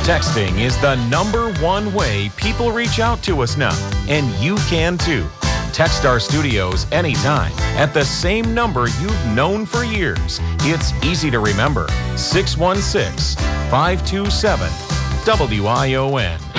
Texting is the #1 way people reach out to us now, and you can too. Text our studios anytime at the same number you've known for years. It's easy to remember, 616-527-WION.